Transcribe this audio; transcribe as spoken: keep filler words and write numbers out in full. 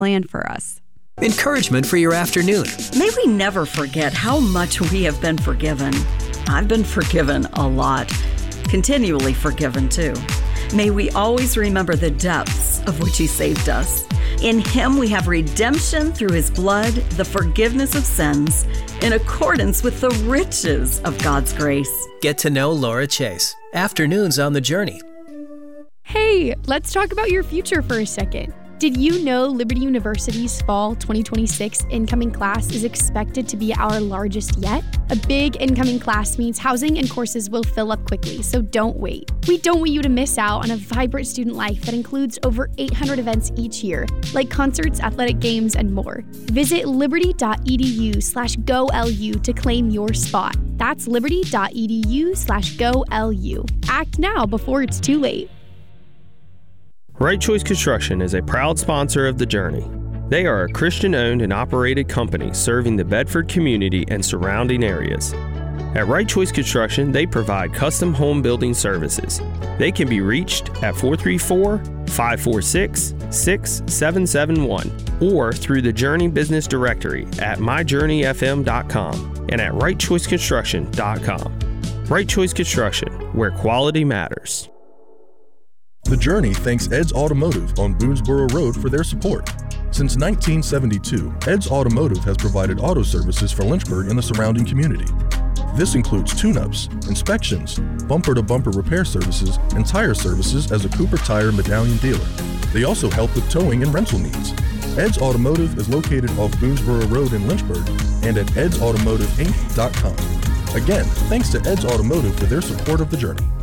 planned for us. Encouragement for your afternoon. May we never forget how much we have been forgiven. I've been forgiven a lot. Continually forgiven, too. May we always remember the depths of which He saved us. In Him we have redemption through His blood, the forgiveness of sins, in accordance with the riches of God's grace. Get to know Laura Chase. Afternoons on the Journey. Hey, let's talk about your future for a second. Did you know Liberty University's fall twenty twenty-six incoming class is expected to be our largest yet? A big incoming class means housing and courses will fill up quickly, so don't wait. We don't want you to miss out on a vibrant student life that includes over eight hundred events each year, like concerts, athletic games, and more. Visit liberty.edu slash GoLU to claim your spot. That's liberty.edu slash GoLU. Act now before it's too late. Right Choice Construction is a proud sponsor of The Journey. They are a Christian-owned and operated company serving the Bedford community and surrounding areas. At Right Choice Construction, they provide custom home building services. They can be reached at four three four, five four six, six seven seven one or through the Journey Business Directory at my journey f m dot com and at right choice construction dot com. Right Choice Construction, where quality matters. The Journey thanks Ed's Automotive on Boonesboro Road for their support. Since nineteen seventy-two, Ed's Automotive has provided auto services for Lynchburg and the surrounding community. This includes tune-ups, inspections, bumper-to-bumper repair services, and tire services as a Cooper Tire medallion dealer. They also help with towing and rental needs. Ed's Automotive is located off Boonesboro Road in Lynchburg and at eds automotive inc dot com. Again, thanks to Ed's Automotive for their support of The Journey.